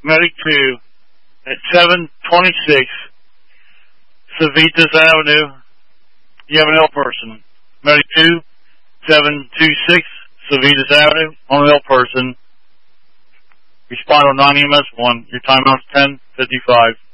Medic 2 at 726 Civitas Avenue. You have an ill person. Medic 2, 726 Civitas Avenue on an ill person. Respond on 9 EMS 1. Your timeout's 10:55.